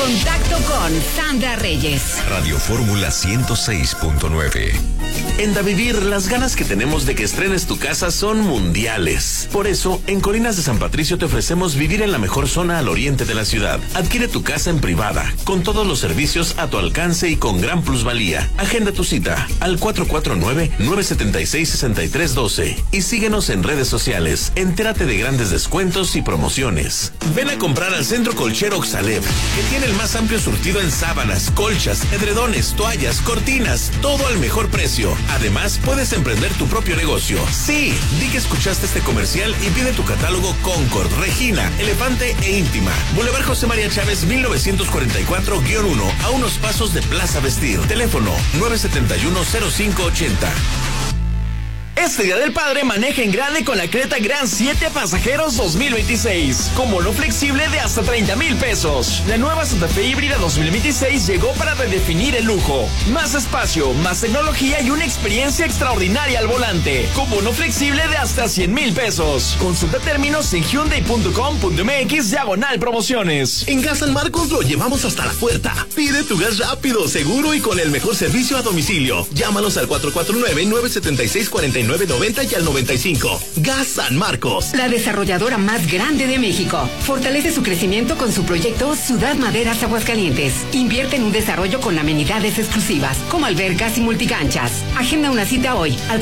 Contacto con Sandra Reyes. Radio Fórmula 106.9. En Davivir, las ganas que tenemos de que estrenes tu casa son mundiales. Por eso, en Colinas de San Patricio te ofrecemos vivir en la mejor zona al oriente de la ciudad. Adquiere tu casa en privada, con todos los servicios a tu alcance y con gran plusvalía. Agenda tu cita al 449-976-6312 y síguenos en redes sociales. Entérate de grandes descuentos y promociones. Ven a comprar al Centro Colchero Oxalev, que tiene el más amplio surtido en sábanas, colchas, edredones, toallas, cortinas, todo al mejor precio. Además, puedes emprender tu propio negocio. Sí, di que escuchaste este comercial y pide tu catálogo Concord, Regina, Elefante e Íntima. Boulevard José María Chávez 1944-1, a unos pasos de Plaza Vestir. Teléfono 971-0580. Este Día del Padre maneja en grande con la Creta Gran 7 Pasajeros 2026, con bono flexible de hasta 30,000 pesos. La nueva Santa Fe híbrida 2026 llegó para redefinir el lujo. Más espacio, más tecnología y una experiencia extraordinaria al volante, con bono flexible de hasta 100,000 pesos. Consulta términos en hyundai.com.mx/promociones. En Gas San Marcos lo llevamos hasta la puerta. Pide tu gas rápido, seguro y con el mejor servicio a domicilio. Llámanos al 449-976-4990 y al 95. Gas San Marcos. La desarrolladora más grande de México fortalece su crecimiento con su proyecto Ciudad Maderas Aguascalientes. Invierte en un desarrollo con amenidades exclusivas como albercas y multicanchas. Agenda una cita hoy al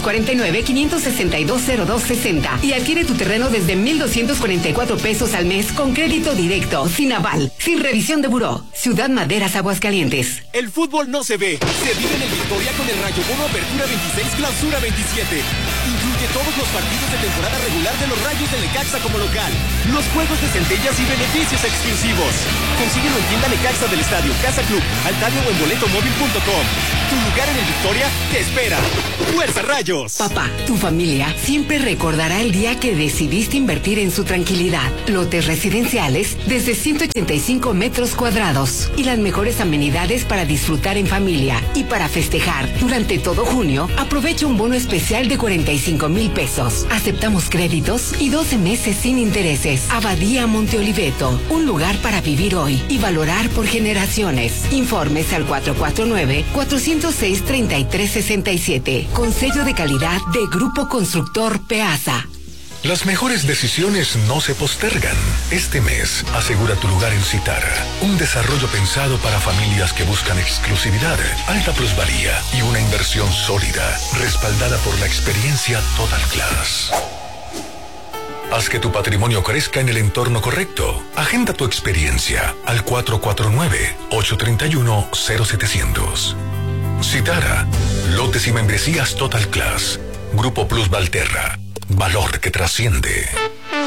449-562-0260 y adquiere tu terreno desde 1,244 pesos al mes con crédito directo, sin aval, sin revisión de buró. Ciudad Maderas Aguascalientes. El fútbol no se ve, se vive en el Victoria con el Rayo Bono Apertura 26, Clausura 27. Incluye todos los partidos de temporada regular de los Rayos de Necaxa como local, los juegos de centellas y beneficios exclusivos. Consíguelo en tienda Necaxa del Estadio, Casa Club, Altario o en boletomóvil.com. Tu lugar en el Victoria te espera. ¡Fuerza Rayos! Papá, tu familia siempre recordará el día que decidiste invertir en su tranquilidad. Lotes residenciales desde 185 metros cuadrados y las mejores amenidades para disfrutar en familia y para festejar. Durante todo junio, aprovecha un bono especial de 45,000 pesos. Aceptamos créditos y 12 meses sin intereses. Abadía Monteoliveto, un lugar para vivir hoy y valorar por generaciones. Informes al 449-406-3367. Con sello de calidad de Grupo Constructor Peasa. Las mejores decisiones no se postergan. Este mes, asegura tu lugar en Citara, un desarrollo pensado para familias que buscan exclusividad, alta plusvalía y una inversión sólida, respaldada por la experiencia Total Class. Haz que tu patrimonio crezca en el entorno correcto. Agenda tu experiencia al 449-831-0700. Citara, lotes y membresías Total Class. Grupo Plus Valterra. Valor que trasciende.